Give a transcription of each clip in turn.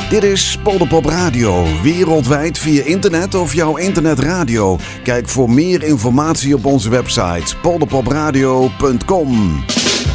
Dit is Polderpop Radio, wereldwijd via internet of jouw internetradio. Kijk voor meer informatie op onze website polderpopradio.com.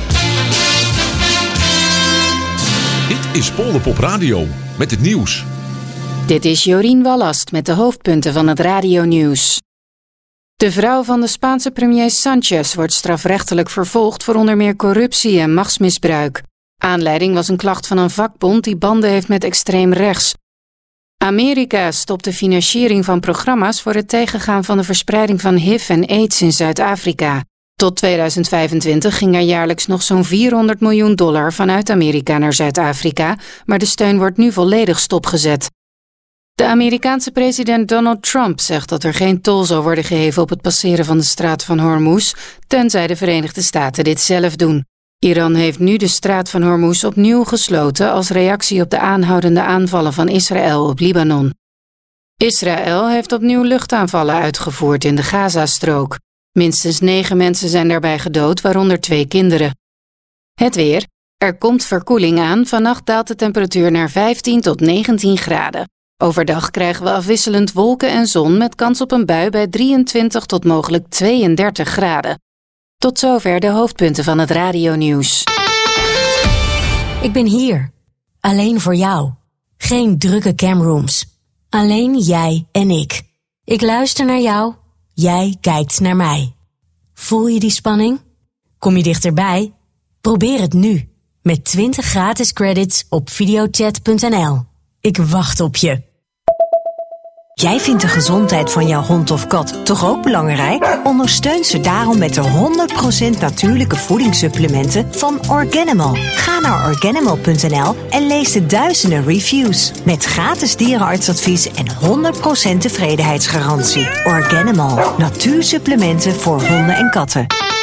Dit is Polderpop Radio met het nieuws. Dit is Jorien Wallast met de hoofdpunten van het radionieuws. De vrouw van de Spaanse premier Sánchez wordt strafrechtelijk vervolgd voor onder meer corruptie en machtsmisbruik. Aanleiding was een klacht van een vakbond die banden heeft met extreem rechts. Amerika stopt de financiering van programma's voor het tegengaan van de verspreiding van HIV en AIDS in Zuid-Afrika. Tot 2025 ging er jaarlijks nog zo'n $400 miljoen vanuit Amerika naar Zuid-Afrika, maar de steun wordt nu volledig stopgezet. De Amerikaanse president Donald Trump zegt dat er geen tol zal worden geheven op het passeren van de straat van Hormuz, tenzij de Verenigde Staten dit zelf doen. Iran heeft nu de straat van Hormuz opnieuw gesloten als reactie op de aanhoudende aanvallen van Israël op Libanon. Israël heeft opnieuw luchtaanvallen uitgevoerd in de Gazastrook. Minstens 9 mensen zijn daarbij gedood, waaronder 2 kinderen. Het weer. Er komt verkoeling aan. Vannacht daalt de temperatuur naar 15 tot 19 graden. Overdag krijgen we afwisselend wolken en zon met kans op een bui bij 23 tot mogelijk 32 graden. Tot zover de hoofdpunten van het radionieuws. Ik ben hier. Alleen voor jou. Geen drukke camrooms. Alleen jij en ik. Ik luister naar jou. Jij kijkt naar mij. Voel je die spanning? Kom je dichterbij? Probeer het nu. Met 20 gratis credits op videochat.nl. Ik wacht op je. Jij vindt de gezondheid van jouw hond of kat toch ook belangrijk? Ondersteun ze daarom met de 100% natuurlijke voedingssupplementen van Organimal. Ga naar Organimal.nl en lees de duizenden reviews. Met gratis dierenartsadvies en 100% tevredenheidsgarantie. Organimal. Natuursupplementen voor honden en katten.